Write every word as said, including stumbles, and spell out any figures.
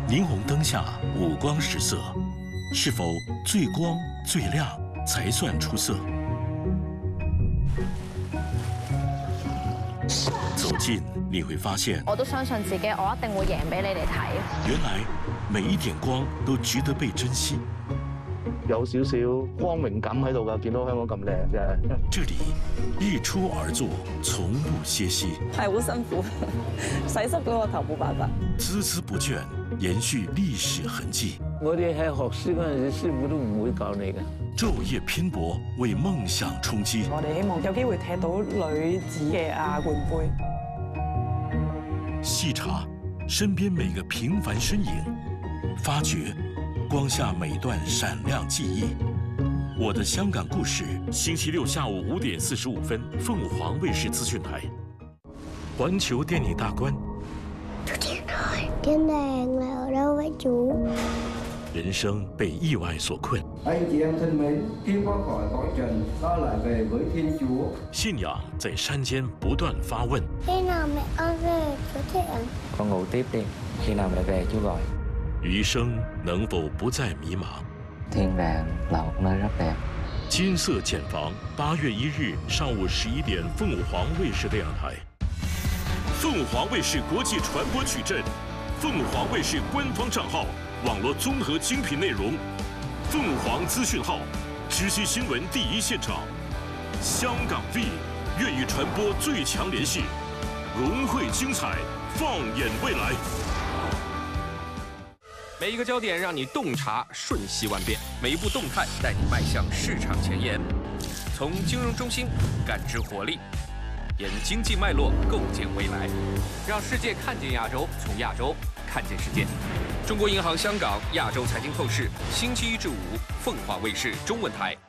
霓虹灯下五光十色，是否最光最亮才算出色？走近你会发现， 我都相信自己，我一定會贏俾你哋睇。 原來每一點光都值得被珍惜。 有少少光榮感喺度㗎，見到香港咁靚嘅。 這裡日出而作，從不歇息。 係好辛苦，洗濕咗個頭冇辦法。 孜孜不倦，延續歷史痕跡。 我哋喺學師嗰陣時，師傅都唔會教你嘅。 晝夜拼搏，為夢想衝擊。 我哋希望有機會踢到女子嘅亞冠杯。 細查身邊每個平凡身影，發掘光下每段閃亮記憶。我的香港故事，星期六下午五點四十五分，鳳凰衛視資訊台。環球電影大觀。 天亮啦，兩位主。 人生被意外所困。 anh chị em thân mến, khi qua khỏi cõi trần, ta lại về với Thiên Chúa。 信仰在山間不斷發問。 khi nào mẹ con về chúa thiện? Con ngủ tiếp đi, khi nào mẹ về chú gọi。 餘生能否不再迷茫？ 天亮là một nơi rất đẹp。 金色茧房，八月一日上午十一點，鳳凰衛視電視台。鳳凰衛視國際傳播矩陣，鳳凰衛視官方賬號，網絡綜合精品內容。鳳凰資訊號，知悉新聞第一現場。香港 V， 粵語傳播最強聯繫，融匯精彩，放眼未來。 每一個焦點讓你洞察瞬息萬變，每一步動態帶你邁向市場前沿。從金融中心感知活力，沿經濟脈絡構建未來，讓世界看見亞洲，從亞洲看見世界。中國銀行香港亞洲財經透視，星期一至五，鳳凰衛視中文台。